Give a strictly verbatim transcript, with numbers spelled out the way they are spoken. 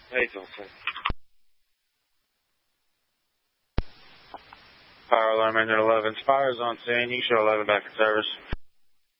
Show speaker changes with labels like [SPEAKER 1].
[SPEAKER 1] Hey, Delta. Power alarm engine eleven. Spires on scene. You show eleven back in service.